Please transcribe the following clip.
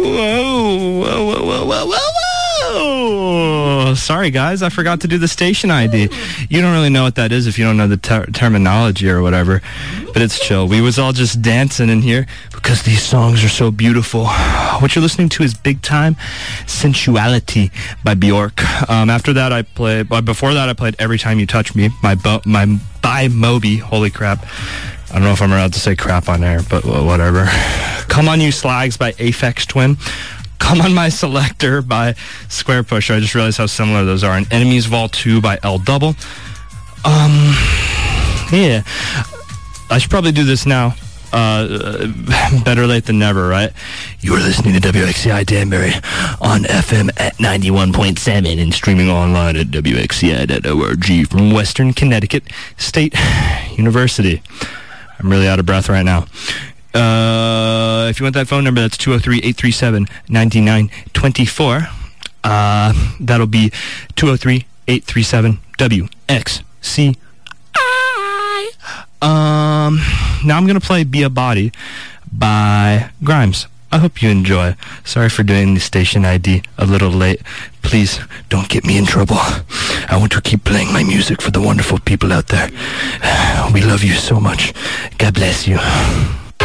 Whoa, whoa, whoa, whoa, whoa, whoa. Sorry, guys, I forgot to do the station ID. You don't really know what that is if you don't know the terminology or whatever, but it's chill. We was all just dancing in here because these songs are so beautiful. What you're listening to is Big Time Sensuality by Bjork. Before that I played Every Time You Touch Me by Moby. Holy crap. I don't know if I'm allowed to say crap on air, but whatever. Come On You Slags by Aphex Twin. Come On My Selector by Square Pusher. I just realized how similar those are. And Enemies Vol 2 by L Double. Yeah. I should probably do this now. Better late than never, right? You're listening to WXCI Danbury on FM at 91.7 and streaming online at WXCI.org from Western Connecticut State University. I'm really out of breath right now. If you want that phone number, that's 203-837-9924. That'll be 203-837-WXCI. Now I'm going to play Be a Body by Grimes. I hope you enjoy. Sorry for doing the station ID a little late. Please don't get me in trouble. I want to keep playing my music for the wonderful people out there. We love you so much. God bless you.